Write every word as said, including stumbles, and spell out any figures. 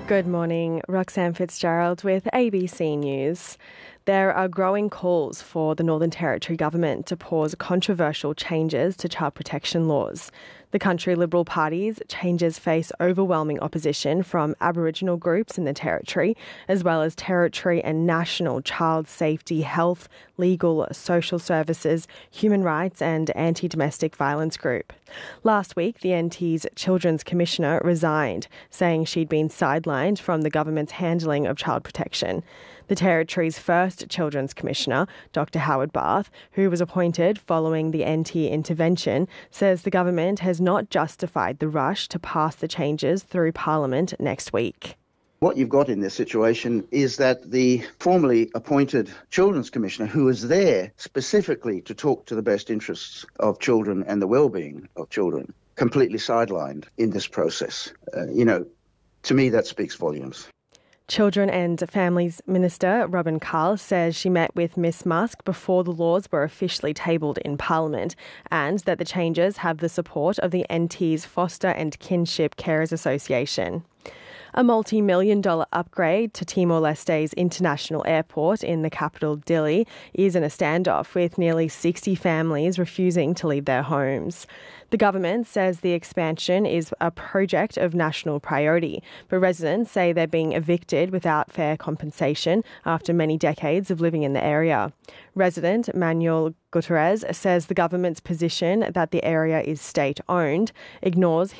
Good morning, Roxanne Fitzgerald with A B C News. There are growing calls for the Northern Territory government to pause controversial changes to child protection laws. The country Liberal Party's changes face overwhelming opposition from Aboriginal groups in the Territory, as well as Territory and national child safety, health, legal, social services, human rights and anti-domestic violence group. Last week, the N T's Children's Commissioner resigned, saying she'd been sidelined from the government's handling of child protection. The Territory's first Children's Commissioner, Doctor Howard Barth, who was appointed following the N T intervention, says the government has not justified the rush to pass the changes through Parliament next week. What you've got in this situation is that the formerly appointed Children's Commissioner, who is there specifically to talk to the best interests of children and the well-being of children, completely sidelined in this process. Uh, you know, to me that speaks volumes. Children and Families Minister Robin Carl says she met with Miss Musk before the laws were officially tabled in Parliament, and that the changes have the support of the N T's Foster and Kinship Carers Association. A multi-million dollar upgrade to Timor-Leste's international airport in the capital Dili is in a standoff, with nearly sixty families refusing to leave their homes. The government says the expansion is a project of national priority, but residents say they're being evicted without fair compensation after many decades of living in the area. Resident Manuel Guterres says the government's position that the area is state-owned ignores